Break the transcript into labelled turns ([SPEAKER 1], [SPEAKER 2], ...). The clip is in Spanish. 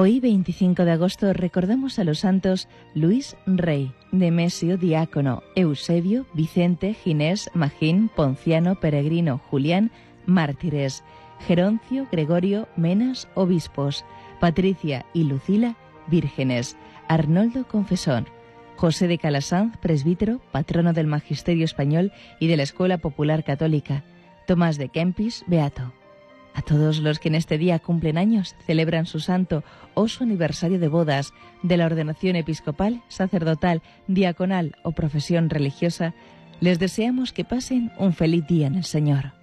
[SPEAKER 1] Hoy, 25 de agosto, recordamos a los santos Luis Rey, Nemesio Diácono, Eusebio, Vicente, Ginés, Magín, Ponciano, Peregrino, Julián, mártires, Geroncio, Gregorio, Menas, obispos, Patricia y Lucila, vírgenes, Arnoldo, confesor, José de Calasanz, presbítero, patrono del magisterio español y de la Escuela Popular Católica, Tomás de Kempis, beato. A todos los que en este día cumplen años, celebran su santo o su aniversario de bodas, de la ordenación episcopal, sacerdotal, diaconal o profesión religiosa, les deseamos que pasen un feliz día en el Señor.